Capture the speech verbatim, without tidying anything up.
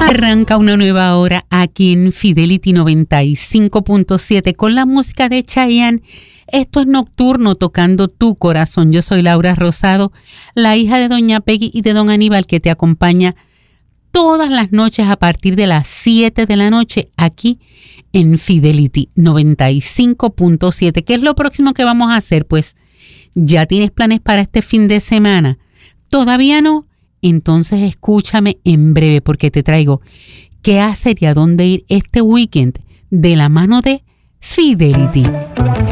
Arranca una nueva hora aquí en Fidelity noventa y cinco punto siete con la música de Chayanne. Esto es Nocturno, tocando tu corazón. Yo soy Laura Rosado, la hija de doña Peggy y de don Aníbal, que te acompaña todas las noches a partir de las siete de la noche aquí en Fidelity noventa y cinco punto siete. ¿Qué es lo próximo que vamos a hacer? Pues, ¿ya tienes planes para este fin de semana? ¿Todavía no? Entonces escúchame en breve, porque te traigo qué hacer y a dónde ir este weekend de la mano de Fidelity.